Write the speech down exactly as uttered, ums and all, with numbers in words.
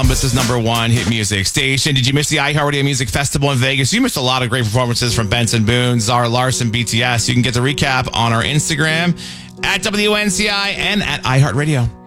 Columbus's number one hit music station. Did you miss the iHeartRadio Music Festival in Vegas? You missed a lot of great performances from Benson Boone, Zara Larson, B T S. You can get the recap on our Instagram at W N C I and at iHeartRadio.